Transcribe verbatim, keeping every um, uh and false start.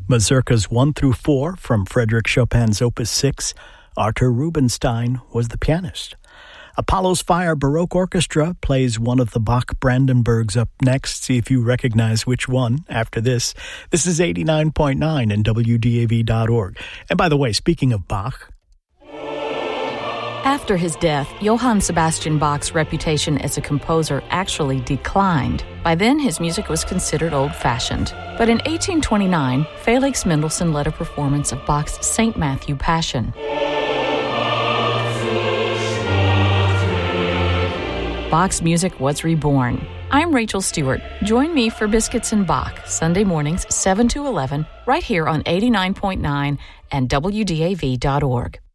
Mazurkas one through four from Frédéric Chopin's Opus six. Arthur Rubinstein was the pianist. Apollo's Fire Baroque Orchestra plays one of the Bach Brandenburgs up next. See if you recognize which one after this. This is eighty-nine point nine and W D A V dot org. And by the way, speaking of Bach... After his death, Johann Sebastian Bach's reputation as a composer actually declined. By then, his music was considered old-fashioned. But in eighteen twenty-nine, Felix Mendelssohn led a performance of Bach's Saint Matthew Passion. Bach's music was reborn. I'm Rachel Stewart. Join me for Biscuits and Bach, Sunday mornings seven to eleven, right here on eighty-nine point nine and W D A V dot org.